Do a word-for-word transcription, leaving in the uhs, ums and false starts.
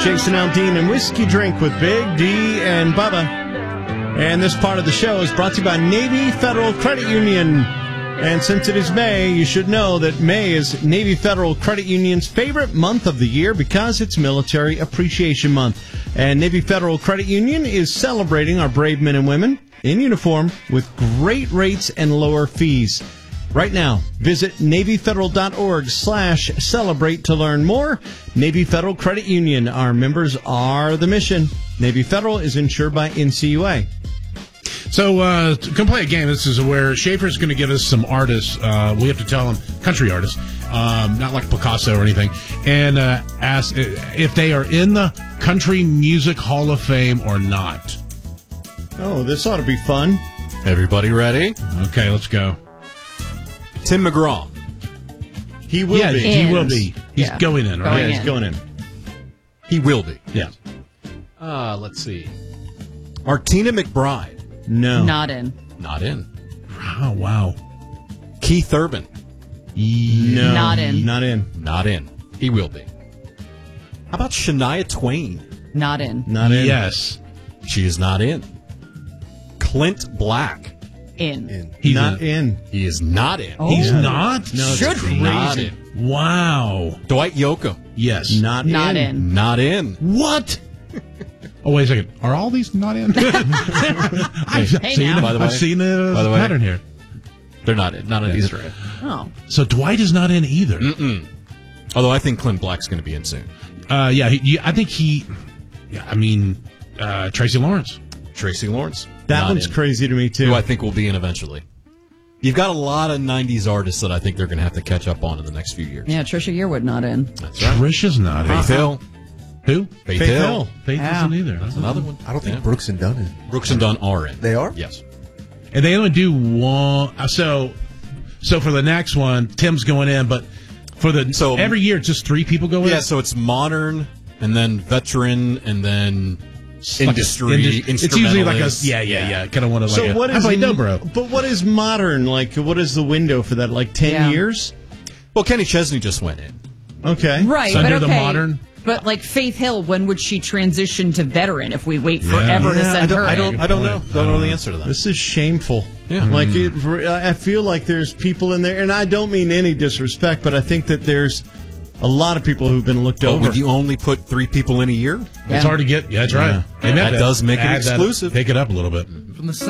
Jason Aldean and Whiskey Drink with Big D and Bubba. And this part of the show is brought to you by Navy Federal Credit Union. And since it is May, you should know that May is Navy Federal Credit Union's favorite month of the year because it's Military Appreciation Month. And Navy Federal Credit Union is celebrating our brave men and women in uniform with great rates and lower fees. Right now, visit NavyFederal.org slash celebrate to learn more. Navy Federal Credit Union. Our members are the mission. Navy Federal is insured by N C U A. So, uh, come play a game. This is where Schaefer's going to give us some artists. Uh, we have to tell them country artists, um, not like Picasso or anything, and uh, ask if they are in the Country Music Hall of Fame or not. Oh, this ought to be fun. Everybody ready? Okay, let's go. Tim McGraw. He will yeah, be. He will be. He's Yeah. going in, right? Going Yeah, he's in. going in. He will be. Yeah. Uh, let's see. Martina McBride. No. Not in. Not in. Oh, wow. Keith Urban. No. Not in. Not in. Not in. He will be. How about Shania Twain? Not in. Not in. Yes. She is not in. Clint Black. In. He's Not in. in. He is not in. Oh. He's not? No, it's Should crazy. not in. Wow. Dwight Yoakam. Yes. Not, Not in. in. Not in. What? Oh, wait a second. Are all these not in? I've Hey, seen, now. By the way- I've seen the by the way- pattern here. They're not in. Not in That's either. right. Oh. So Dwight is not in either. Mm-mm. Although I think Clint Black's going to be in soon. Uh, yeah, he, yeah, I think he. Yeah, I mean, uh, Tracy Lawrence. Tracy Lawrence. That Not one's in. crazy to me, too. Who I think will be in eventually. You've got a lot of nineties artists that I think they're going to have to catch up on in the next few years. Yeah, Trisha Yearwood not in. That's right. Trisha's not in. Faith Hill. Who? Faith, Faith Hill. Hill. Faith Yeah. isn't either. That's another one. I don't think Yeah. Brooks and Dunn is. Brooks and Dunn are in. They are? Yes. And they only do one. uh, So, so for the next one, Tim's going in, but for the So- every year, it's just three people go in. Yeah, so it's modern, and then veteran, and then Like a- industry, indus- It's usually like a instrumentalist. yeah, yeah, yeah. Kind of one of like. So a, what I is play m- dobro. But what is modern? Like, what is the window for that? Like ten Yeah. years? Well, Kenny Chesney just went in. Okay. Right, So but under okay. the modern? But like Faith Hill, when would she transition to veteran if we wait forever to Yeah, send I don't, her I in? don't, I don't know. Don't know the answer to that. This is shameful. Yeah. Like, it, I feel like there's people in there, and I don't mean any disrespect, but I think that there's a lot of people who've been looked But over. would you only put three people in a year? It's hard to get. Yeah, that's right. Yeah. They meant That does make it add that- exclusive. Take it up a little bit. From the